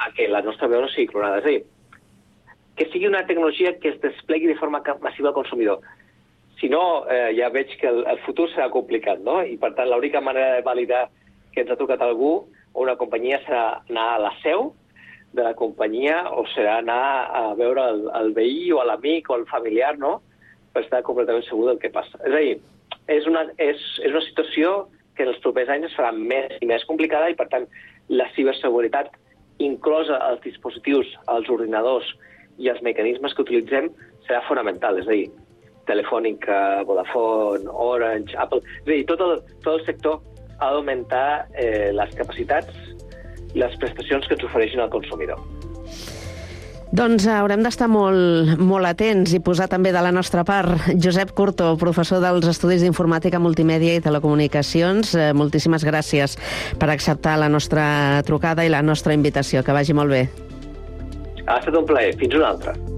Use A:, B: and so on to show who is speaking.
A: a que la nostra veu no sigui clonada. És a dir, que sigui una tecnologia que es desplegui de forma massiva al consumidor. Si no, ja veig que el futur serà complicat, no? I, per tant, l'única manera de validar que ens ha tocat algú o una companyia serà anar a la seu de la companyia o serà anar a veure el veí o l'amic o el familiar, no?, per estar completament segur del que passa. És a dir, és una situació que en els propers anys es farà més i més complicada i, per tant, la ciberseguretat inclosa els dispositius, els ordinadors i els mecanismes que utilitzem serà fonamental. És a dir, Telefònica, Vodafone, Orange, Apple... És a dir, tot el sector ha d'augmentar les capacitats i les prestacions que ens ofereixen al consumidor.
B: Doncs haurem d'estar molt atents i posar també de la nostra part. Josep Curto, professor dels Estudis d'Informàtica, Multimèdia i Telecomunicacions, moltíssimes gràcies per acceptar la nostra trucada i la nostra invitació. Que vagi molt bé.
A: Ha estat un plaer. Fins una altra.